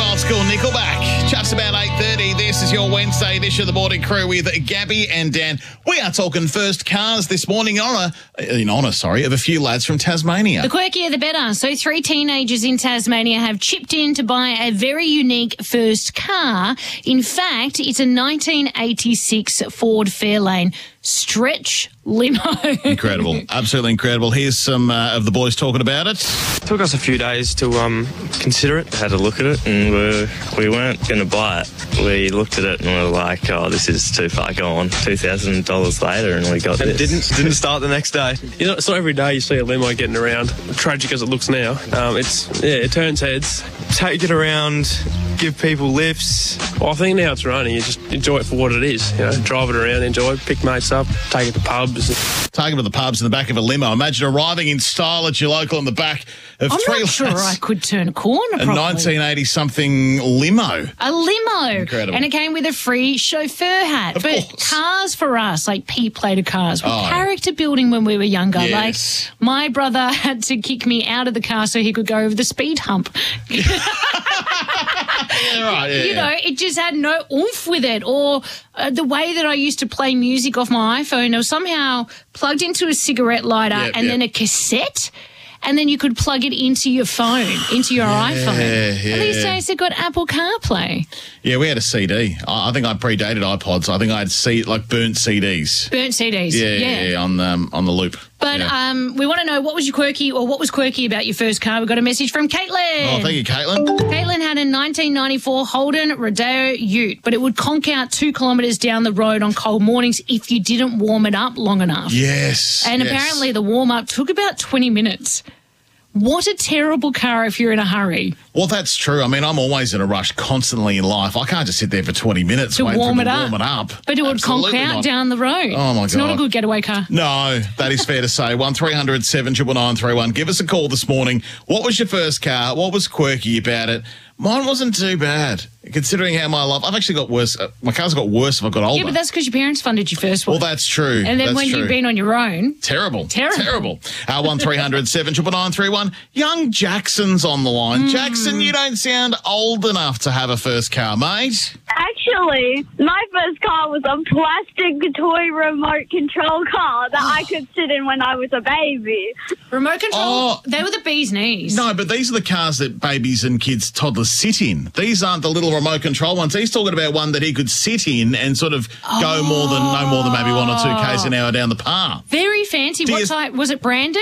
Old School Nickelback. Just about 8:30. This is your Wednesday edition of the Morning Crew with Gabby and Dan. We are talking first cars this morning in honour of a few lads from Tasmania. The quirkier the better. So 3 teenagers in Tasmania have chipped in to buy a very unique first car. In fact, it's a 1986 Ford Fairlane stretch limo. Incredible. Absolutely incredible. Here's some of the boys talking about it. Took us a few days to consider it. Had a look at it, and we weren't going to buy it. We looked at it and we were like, "Oh, this is too far gone." $2,000 later, and we got this. Didn't start the next day. You know, it's not every day you see a limo getting around. Tragic as it looks now, it turns heads. Take it around, give people lifts. Well, I think now it's running. You just enjoy it for what it is. You know, drive it around, enjoy it, pick mates up, take it to pubs. Take them to the pubs in the back of a limo. Imagine arriving in style at your local in the back of I'm three not sure lads. I could turn a corner A properly. 1980-something limo. A limo. Incredible. And it came with a free chauffeur hat. Of but course. cars for us, like P-plated cars, were Oh. character building when we were younger. Yes. Like, my brother had to kick me out of the car so he could go over the speed hump. Yeah, right. Yeah, You know, it just had no oomph with it. Or the way that I used to play music off my iPhone, it was somehow plugged into a cigarette lighter and then a cassette. And then you could plug it into your phone, into your iPhone. yeah. And these days they've got Apple CarPlay. Yeah, we had a CD. I think I predated iPods. I think I had burnt CDs. Burnt CDs. Yeah, on the loop. But Yeah. we want to know what was quirky about your first car. We got a message from Caitlin. Oh, thank you, Caitlin. Caitlin had a 1994 Holden Rodeo Ute, but it would conk out 2 kilometres down the road on cold mornings if you didn't warm it up long enough. Yes. And yes. apparently the warm-up took about 20 minutes. What a terrible car if you're in a hurry. Well, that's true. I mean, I'm always in a rush constantly in life. I can't just sit there for 20 minutes To waiting warm for it them to up. warm it up. But it would Absolutely conk out not. down the road. Oh, my It's not God. a good getaway car. No, that is fair to say. 1300 79931. Give us a call this morning. What was your first car? What was quirky about it? Mine wasn't too bad, considering how my life... I've actually got worse. My car's got worse if I got older. Yeah, but that's because your parents funded your first one. Well, that's true. And then That's when true. you've been on your own... Terrible. 1300 79931. Young Jackson's on the line. Jackson, you don't sound old enough to have a first car, mate. Actually, my first car was a plastic toy remote control car that I could sit in when I was a baby. Remote control, Oh. they were the bee's knees. No, but these are the cars that babies and kids, toddlers sit in. These aren't the little remote control ones. He's talking about one that he could sit in and sort of go no more than maybe 1 or 2 k's an hour down the path. Very fancy. Do What you- type? Was it branded?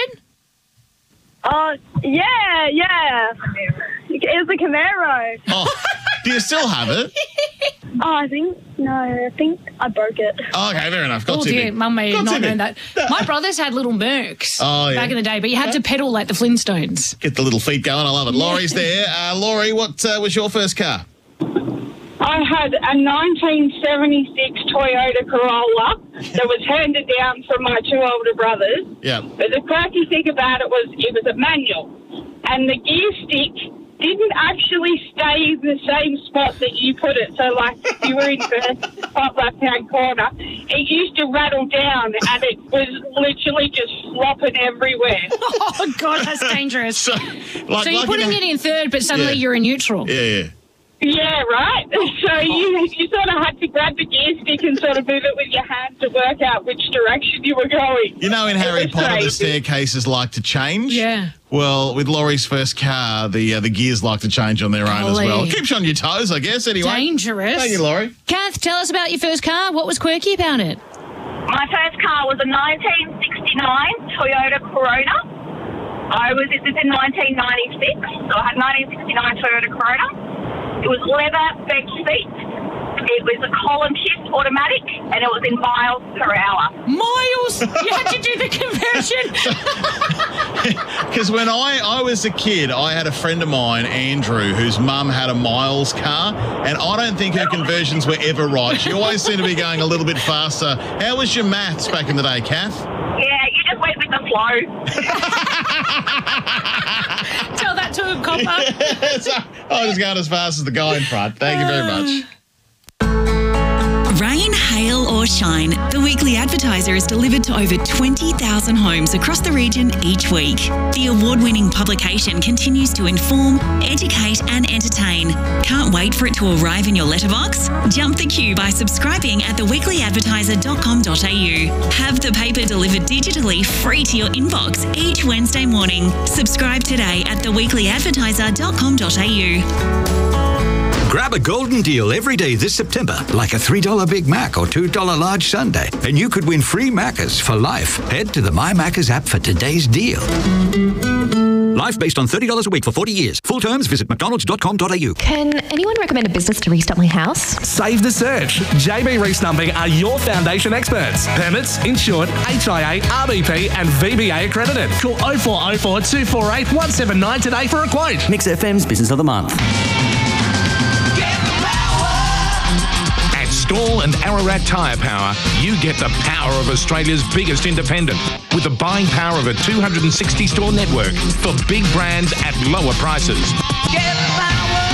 Yeah. It was a Camaro. Oh, do you still have it? I think I broke it. Oh, okay, fair enough. Got Oh, tipping. dear. Mum may Got not tipping. know that. My brothers had little Mercs back in the day, but you had to pedal like the Flintstones. Get the little feet going. I love it. Laurie's there. Laurie, what was your first car? I had a 1976 Toyota Corolla that was handed down from my 2 older brothers. Yeah. But the quirky thing about it was a manual. And the gear stick didn't actually stay in the same spot that you put it. So, like, if you were in the top left-hand corner, it used to rattle down and it was literally just flopping everywhere. Oh, God, that's dangerous. So you're putting it in third, but suddenly Yeah. you're in neutral. Yeah. Yeah, right. So you sort of had to grab the gear stick and sort of move it with your hand to work out which direction you were going. You know in Harry It was Potter the crazy. staircases like to change? Yeah. Well, with Laurie's first car, the gears like to change on their own as well. Golly. Keeps you on your toes, I guess, anyway. Dangerous. Thank you, Laurie. Kath, tell us about your first car. What was quirky about it? My first car was a 1969 Toyota Corona. This is in 1996, so I had 1969 Toyota Corona. It was leather bench seats. It was a column shift automatic, and it was in miles per hour. Miles? You had to do the conversion. Because when I was a kid, I had a friend of mine, Andrew, whose mum had a miles car, and I don't think her conversions were ever right. She always seemed to be going a little bit faster. How was your maths back in the day, Kath? Yeah, you just went with the flow. Tell that to a copper. So, I was going as fast as the guy in front. Thank you very much. Rain, hail or your shine. The Weekly Advertiser is delivered to over 20,000 homes across the region each week. The award-winning publication continues to inform, educate and entertain. Can't wait for it to arrive in your letterbox? Jump the queue by subscribing at theweeklyadvertiser.com.au. Have the paper delivered digitally free to your inbox each Wednesday morning. Subscribe today at theweeklyadvertiser.com.au. Grab a golden deal every day this September, like a $3 Big Mac or $2 large sundae, and you could win free Maccas for life. Head to the My Maccas app for today's deal. Life based on $30 a week for 40 years. Full terms, visit mcdonalds.com.au. Can anyone recommend a business to restart my house? Save the search. JB Restumping are your foundation experts. Permits, insured, HIA, RBP and VBA accredited. Call 0404 248 179 today for a quote. Mix FM's Business of the Month. At Stall and Ararat Tyre Power, you get the power of Australia's biggest independent with the buying power of a 260-store network for big brands at lower prices. Get power!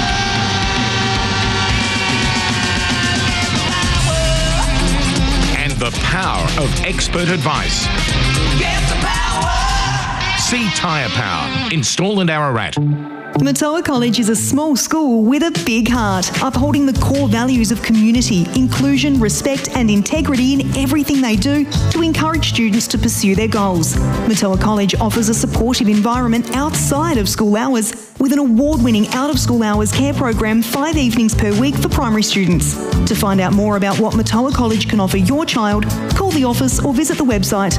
And the power of expert advice. Get the power! See Tyre Power in Stall and Ararat. Matoa College is a small school with a big heart, upholding the core values of community, inclusion, respect and integrity in everything they do to encourage students to pursue their goals. Matoa College offers a supportive environment outside of school hours with an award-winning out-of-school hours care program 5 evenings per week for primary students. To find out more about what Matoa College can offer your child, call the office or visit the website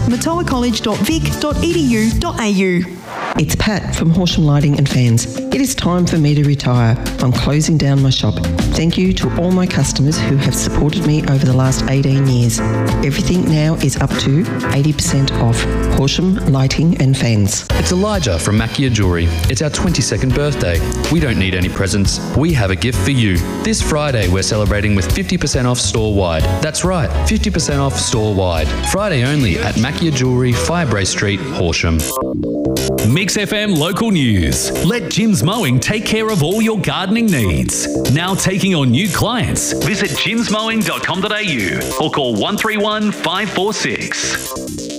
matoacollege.vic.edu.au. It's Pat from Horsham Lighting and Fans. It is time for me to retire. I'm closing down my shop. Thank you to all my customers who have supported me over the last 18 years. Everything now is up to 80% off. Horsham Lighting and Fans. It's Elijah from Mackia Jewellery. It's our 22nd birthday. We don't need any presents. We have a gift for you. This Friday, we're celebrating with 50% off store-wide. That's right, 50% off store-wide. Friday only at Mackia Jewellery, Firebrae Street, Horsham. Mix FM local news. Let Jim's Mowing take care of all your gardening needs. Now taking on new clients. Visit jimsmowing.com.au or call 131 546.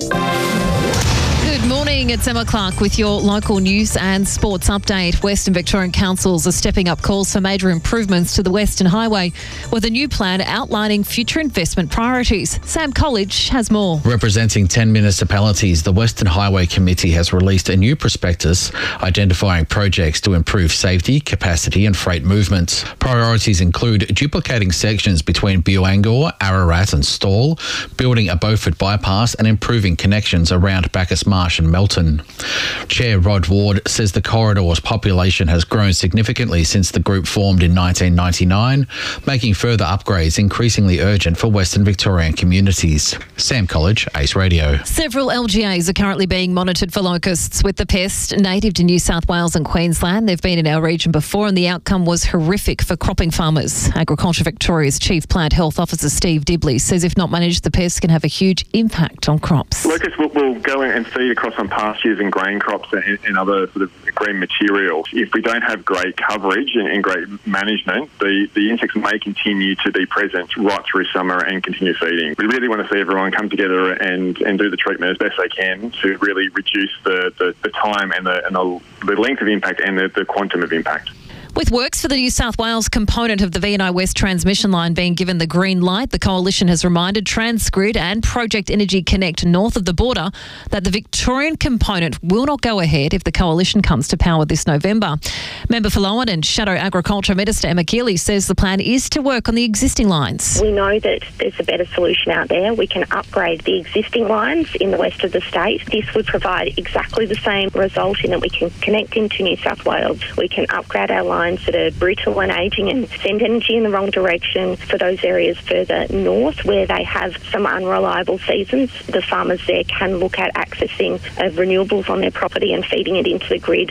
Good morning, it's Emma Clark with your local news and sports update. Western Victorian councils are stepping up calls for major improvements to the Western Highway with a new plan outlining future investment priorities. Sam College has more. Representing 10 municipalities, the Western Highway Committee has released a new prospectus identifying projects to improve safety, capacity and freight movements. Priorities include duplicating sections between Buangor, Ararat and Stawell, building a Beaufort bypass and improving connections around Bacchus Marsh and Melton. Chair Rod Ward says the corridor's population has grown significantly since the group formed in 1999, making further upgrades increasingly urgent for Western Victorian communities. Sam College, Ace Radio. Several LGAs are currently being monitored for locusts with the pest native to New South Wales and Queensland. They've been in our region before and the outcome was horrific for cropping farmers. Agriculture Victoria's Chief Plant Health Officer Steve Dibley says if not managed, the pests can have a huge impact on crops. Locusts will go in and feed across on pastures and grain crops and other sort of green material. If we don't have great coverage and great management, the insects may continue to be present right through summer and continue feeding. We really want to see everyone come together and do the treatment as best they can to really reduce the time and the length of impact and the quantum of impact. With works for the New South Wales component of the VNI West transmission line being given the green light, the Coalition has reminded Transgrid and Project Energy Connect north of the border that the Victorian component will not go ahead if the Coalition comes to power this November. Member for Lowan and Shadow Agriculture Minister Emma Keeley says the plan is to work on the existing lines. We know that there's a better solution out there. We can upgrade the existing lines in the west of the state. This would provide exactly the same result in that we can connect into New South Wales. We can upgrade our lines that are brittle and ageing and send energy in the wrong direction for those areas further north where they have some unreliable seasons. The farmers there can look at accessing renewables on their property and feeding it into the grid.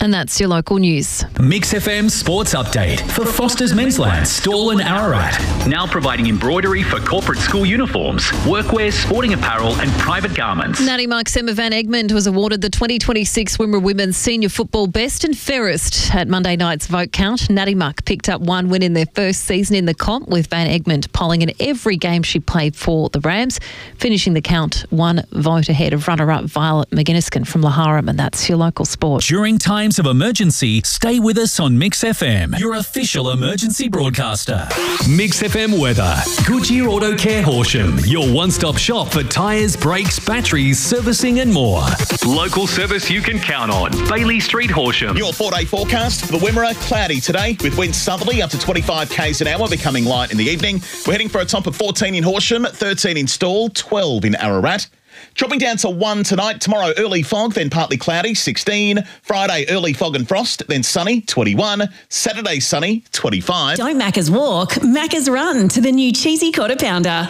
And that's your local news. Mix FM Sports Update for Foster's Mensland, Stall and Ararat. Now providing embroidery for corporate school uniforms, workwear, sporting apparel and private garments. Natty Mark's Emma Van Egmond was awarded the 2026 Wimmera Women's Senior Football Best and Fairest. At Monday night's vote count, Natty Mark picked up one win in their first season in the comp, with Van Egmond polling in every game she played for the Rams, finishing the count one vote ahead of runner-up Violet McGinniskin from Laharam, and that's your local sport. During times of emergency, stay with us on Mix FM, your official emergency broadcaster. Mix FM weather. Goodyear Auto Care Horsham, your one-stop shop for tyres, brakes, batteries, servicing and more. Local service you can count on. Bailey Street, Horsham. Your 4-day forecast for the Wimmera, cloudy today with winds southerly up to 25 k's an hour, becoming light in the evening. We're heading for a top of 14 in Horsham, 13 in Stall, 12 in Ararat. Dropping down to 1 tonight. Tomorrow, early fog, then partly cloudy, 16. Friday, early fog and frost, then sunny, 21. Saturday, sunny, 25. Don't Macca's walk, Macca's run to the new cheesy quarter pounder.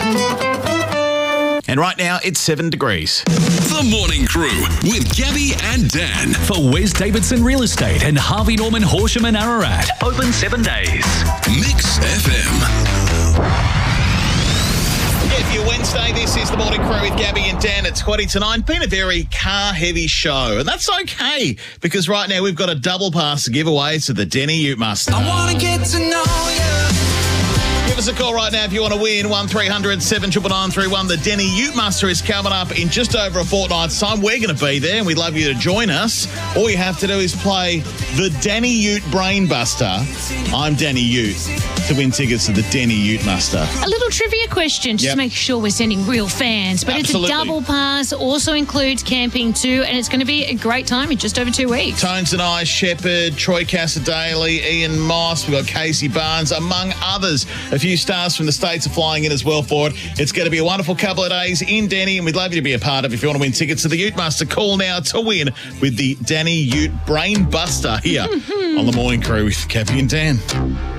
And right now, it's 7 degrees. The Morning Crew with Gabby and Dan. For Wes Davidson Real Estate and Harvey Norman Horsham and Ararat. Open 7 days. Mix FM. Yeah, for your Wednesday, this is The Morning Crew with Gabby and Dan at 20 to 9. Been a very car-heavy show, and that's okay, because right now we've got a double pass to give away to the Denny Ute Muster. I want to get to know you. Give us a call right now if you want to win. 1300 799 The Denny Ute Muster is coming up in just over a fortnight's time. We're going to be there, and we'd love you to join us. All you have to do is play the Denny Ute Brain Buster. I'm Danny Ute, to win tickets to the Denny Ute Muster. A little trivia question, just to make sure we're sending real fans. But Absolutely. It's a double pass, also includes camping too, and it's going to be a great time in just over 2 weeks. Tones and I, Shepherd, Troy Casadaley, Ian Moss, we've got Casey Barnes, among others. A few stars from the States are flying in as well for it. It's going to be a wonderful couple of days in Denny, and we'd love you to be a part of it. If you want to win tickets to the Ute Muster, call now to win with the Danny Ute Brain Buster here on The Morning Crew with Kathy and Dan.